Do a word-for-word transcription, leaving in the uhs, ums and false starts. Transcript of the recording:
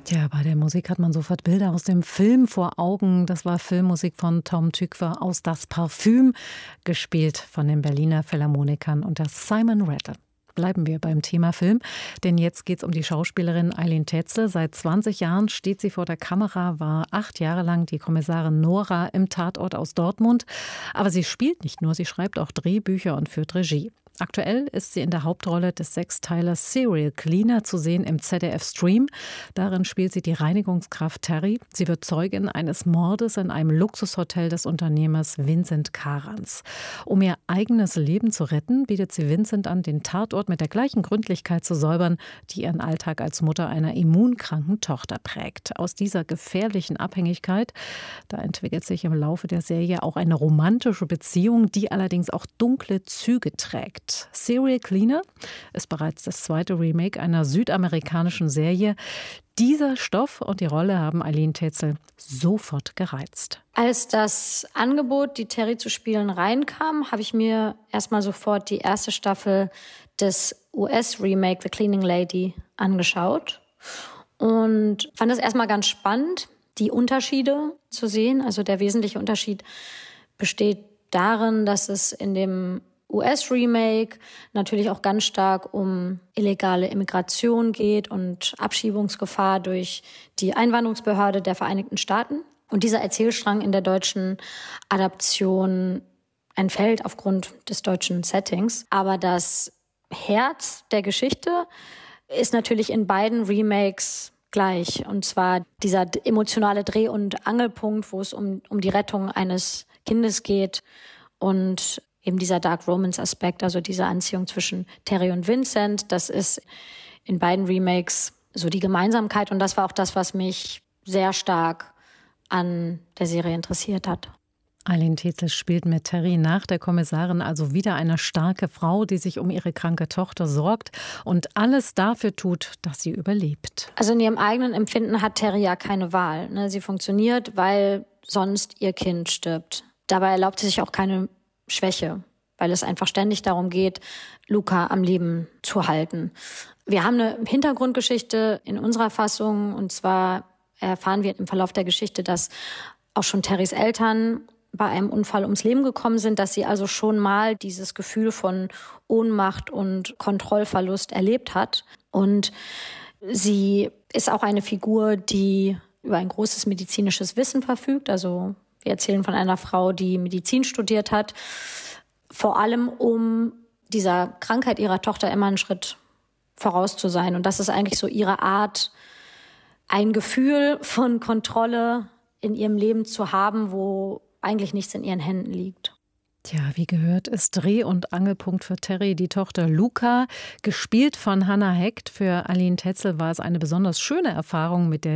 Ja, bei der Musik hat man sofort Bilder aus dem Film vor Augen. Das war Filmmusik von Tom Tykwer aus Das Parfüm, gespielt von den Berliner Philharmonikern unter Simon Rattle. Bleiben wir beim Thema Film, denn jetzt geht es um die Schauspielerin Eileen Tetzel. Seit zwanzig Jahren steht sie vor der Kamera, war acht Jahre lang die Kommissarin Nora im Tatort aus Dortmund. Aber sie spielt nicht nur, sie schreibt auch Drehbücher und führt Regie. Aktuell ist sie in der Hauptrolle des Sechsteilers Serial Cleaner zu sehen im Z D F-Stream. Darin spielt sie die Reinigungskraft Terry. Sie wird Zeugin eines Mordes in einem Luxushotel des Unternehmers Vincent Karans. Um ihr eigenes Leben zu retten, bietet sie Vincent an, den Tatort mit der gleichen Gründlichkeit zu säubern, die ihren Alltag als Mutter einer immunkranken Tochter prägt. Aus dieser gefährlichen Abhängigkeit, da entwickelt sich im Laufe der Serie auch eine romantische Beziehung, die allerdings auch dunkle Züge trägt. Serial Cleaner ist bereits das zweite Remake einer südamerikanischen Serie. Dieser Stoff und die Rolle haben Eileen Tetzel sofort gereizt. Als das Angebot, die Terry zu spielen, reinkam, habe ich mir erstmal sofort die erste Staffel des U S-Remake The Cleaning Lady angeschaut und fand es erstmal ganz spannend, die Unterschiede zu sehen. Also der wesentliche Unterschied besteht darin, dass es in dem U S-Remake natürlich auch ganz stark um illegale Immigration geht und Abschiebungsgefahr durch die Einwanderungsbehörde der Vereinigten Staaten. Und dieser Erzählstrang in der deutschen Adaption entfällt aufgrund des deutschen Settings. Aber das Herz der Geschichte ist natürlich in beiden Remakes gleich. Und zwar dieser emotionale Dreh- und Angelpunkt, wo es um, um die Rettung eines Kindes geht und eben dieser Dark Romance-Aspekt, also diese Anziehung zwischen Terry und Vincent, das ist in beiden Remakes so die Gemeinsamkeit. Und das war auch das, was mich sehr stark an der Serie interessiert hat. Eileen Tetzel spielt mit Terry nach der Kommissarin also wieder eine starke Frau, die sich um ihre kranke Tochter sorgt und alles dafür tut, dass sie überlebt. Also in ihrem eigenen Empfinden hat Terry ja keine Wahl. Sie funktioniert, weil sonst ihr Kind stirbt. Dabei erlaubt sie sich auch keine Schwäche, weil es einfach ständig darum geht, Luca am Leben zu halten. Wir haben eine Hintergrundgeschichte in unserer Fassung, und zwar erfahren wir im Verlauf der Geschichte, dass auch schon Terrys Eltern bei einem Unfall ums Leben gekommen sind, dass sie also schon mal dieses Gefühl von Ohnmacht und Kontrollverlust erlebt hat. Und sie ist auch eine Figur, die über ein großes medizinisches Wissen verfügt, also wir erzählen von einer Frau, die Medizin studiert hat, vor allem um dieser Krankheit ihrer Tochter immer einen Schritt voraus zu sein. Und das ist eigentlich so ihre Art, ein Gefühl von Kontrolle in ihrem Leben zu haben, wo eigentlich nichts in ihren Händen liegt. Tja, wie gehört, ist Dreh- und Angelpunkt für Terry die Tochter Luca. Gespielt von Hannah Hecht. Für Eileen Tetzel war es eine besonders schöne Erfahrung, mit der